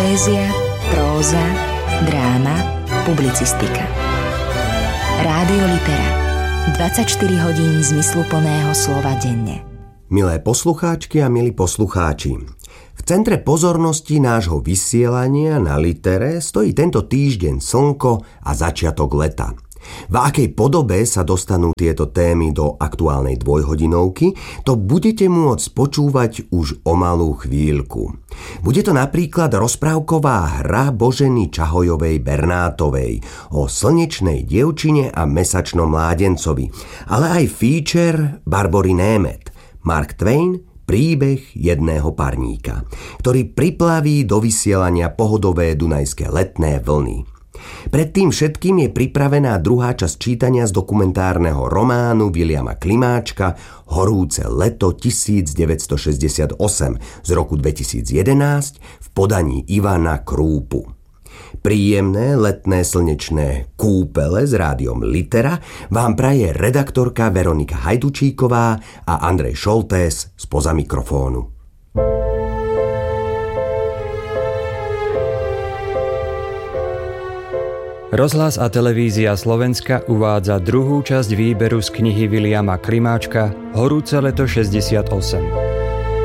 Poézia, próza, dráma, publicistika. Rádio Litera. 24 hodín zmysluplného slova denne. Milé poslucháčky a milí poslucháči, v centre pozornosti nášho vysielania na Litere stojí tento týždeň slnko a začiatok leta. V akej podobe sa dostanú tieto témy do aktuálnej dvojhodinovky, to budete môcť počúvať už o malú chvíľku. Bude to napríklad rozprávková hra Boženy Čahojovej Bernátovej o slnečnej dievčine a mesačnom mládencovi, ale aj feature Barbory Német, Mark Twain, príbeh jedného parníka, ktorý priplaví do vysielania pohodové dunajské letné vlny. Pred tým všetkým je pripravená druhá časť čítania z dokumentárneho románu Viliama Klimáčka Horúce leto 1968 z roku 2011 v podaní Ivana Krúpu. Príjemné letné slnečné kúpele s rádiom Litera vám praje redaktorka Veronika Hajdučíková a Andrej Šoltés spoza mikrofónu. Rozhlas a televízia Slovenska uvádza druhú časť výberu z knihy Viliama Klimáčka Horúce leto 68.